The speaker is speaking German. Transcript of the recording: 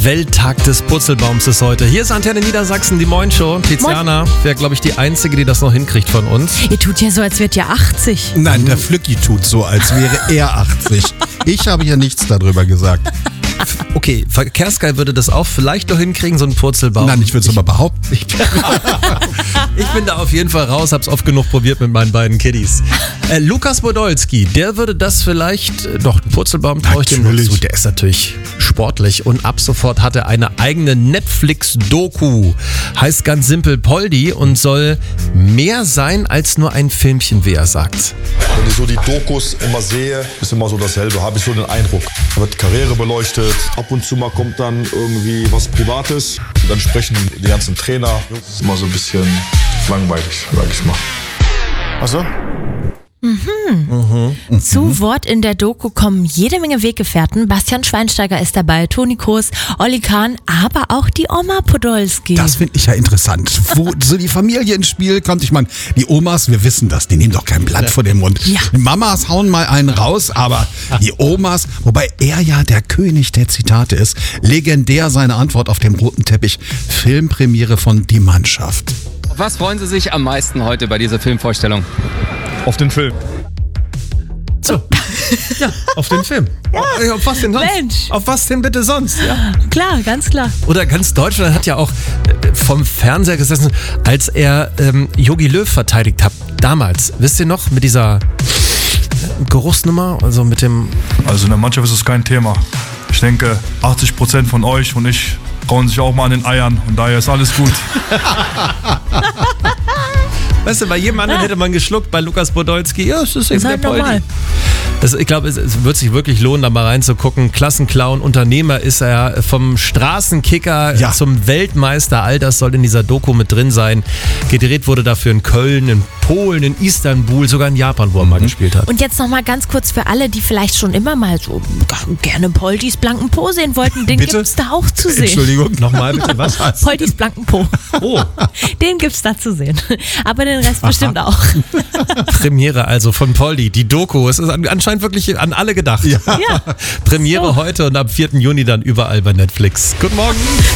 Welttag des Purzelbaums ist heute. Hier ist Antenne Niedersachsen, die Moin-Show. Tiziana wäre, glaube ich, die Einzige, die das noch hinkriegt von uns. Ihr tut ja so, als wärt ihr 80. Nein, der Flücki tut so, als wäre er 80. Ich habe ja nichts darüber gesagt. Okay, Verkehrsgeil würde das auch vielleicht noch hinkriegen, so ein Purzelbaum. Nein, ich würde es aber behaupten. Ich bin da auf jeden Fall raus, hab's oft genug probiert mit meinen beiden Kiddies. Lukas Podolski, der würde das vielleicht, doch, ein Purzelbaum traue ich dem Natürlich. zu. Der ist natürlich sportlich und ab sofort hat er eine eigene Netflix-Doku. Heißt ganz simpel Poldi und soll mehr sein als nur ein Filmchen, wie er sagt. Wenn ich so die Dokus immer sehe, ist immer so dasselbe, habe ich so den Eindruck. Da wird Karriere beleuchtet, ab und zu mal kommt dann irgendwie was Privates. Und dann sprechen die ganzen Trainer. Das ist immer so ein bisschen langweilig, sag ich mal. Achso? Zu Wort in der Doku kommen jede Menge Weggefährten. Bastian Schweinsteiger ist dabei, Toni Kroos, Olli Kahn, aber auch die Oma Podolski. Das finde ich ja interessant. Wo so die Familie ins Spiel kommt. Ich meine, die Omas, wir wissen das, die nehmen doch kein Blatt vor den Mund. Ja. Die Mamas hauen mal einen raus, aber die Omas, wobei er ja der König der Zitate ist, legendär seine Antwort auf dem roten Teppich. Filmpremiere von Die Mannschaft. Auf was freuen Sie sich am meisten heute bei dieser Filmvorstellung? Auf den Film. So. Ja, auf den Film. Ja. Auf was denn sonst? Mensch. Auf was denn bitte sonst? Ja. Klar, ganz klar. Oder ganz Deutschland hat ja auch vom Fernseher gesessen, als er Jogi Löw verteidigt hat. Damals, wisst ihr noch, mit dieser Geruchsnummer, also mit dem... Also in der Mannschaft ist es kein Thema. Ich denke, 80% von euch und ich kauen sich auch mal an den Eiern und daher ist alles gut. Weißt du, bei jedem anderen hätte man geschluckt, bei Lukas Podolski, ja, es ist eben halt der Poldi. normal. Ich glaube, es wird sich wirklich lohnen, da mal reinzugucken. Klassenclown, Unternehmer ist er, vom Straßenkicker Ja. zum Weltmeister. All das soll in dieser Doku mit drin sein. Gedreht wurde dafür in Köln, in Polen, in Istanbul, sogar in Japan, wo er mal gespielt hat. Und jetzt nochmal ganz kurz für alle, die vielleicht schon immer mal so gerne Poldis blanken Po sehen wollten, den Bitte? gibt's da auch zu sehen. Entschuldigung. Nochmal bitte, was? Poldis blanken Po. Oh, Den gibt's da zu sehen. Aber den Rest bestimmt auch. Premiere also von Poldi, die Doku. Es ist anscheinend wirklich an alle gedacht. Ja. Ja. Premiere heute und ab 4. Juni dann überall bei Netflix. Guten Morgen.